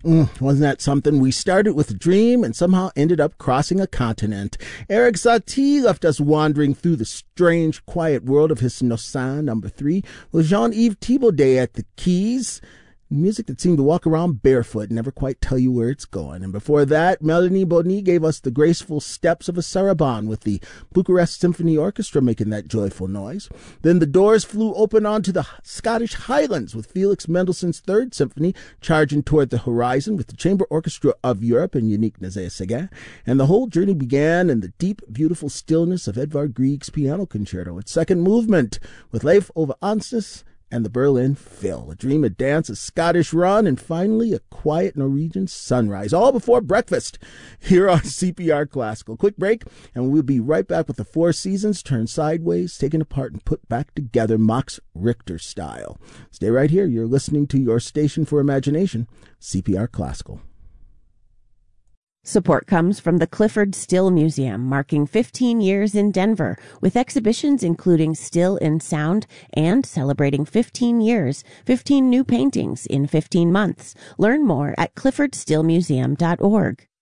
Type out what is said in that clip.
Wasn't that something? We started with a dream and somehow ended up crossing a continent. Eric Satie left us wandering through the strange, quiet world of his Nosan number 3 with Jean-Yves Thibaudet at the keys. Music that seemed to walk around barefoot and never quite tell you where it's going. And before that, Melanie Boni gave us the graceful steps of a saraband with the Bucharest Symphony Orchestra making that joyful noise. Then the doors flew open onto the Scottish Highlands with Felix Mendelssohn's Third Symphony charging toward the horizon with the Chamber Orchestra of Europe and Yannick Nézet-Séguin. And the whole journey began in the deep, beautiful stillness of Edvard Grieg's piano concerto, its second movement, with Leif Ove Ansnes and the Berlin Phil, a dream, a dance, a Scottish run, and finally a quiet Norwegian sunrise, all before breakfast here on CPR Classical. Quick break, and we'll be right back with the Four Seasons turned sideways, taken apart, and put back together Max Richter style. Stay right here. You're listening to your station for imagination, CPR Classical. Support comes from the Clyfford Still Museum, marking 15 years in Denver, with exhibitions including Still in Sound and celebrating 15 years, 15 new paintings in 15 months. Learn more at cliffordstillmuseum.org.